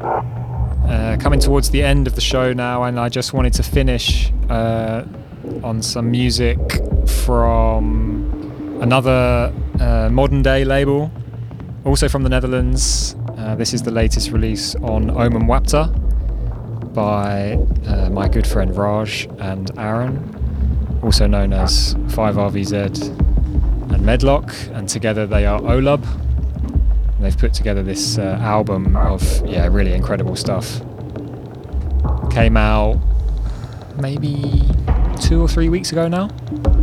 Coming towards the end of the show now, and I just wanted to finish on some music from another modern day label, also from the Netherlands. This is the latest release on Omen Wapta by my good friend Raj and Aaron, also known as 5RVZ and Medlock, and together they are Olub. And they've put together this album of really incredible stuff. Came out maybe 2 or 3 weeks ago now.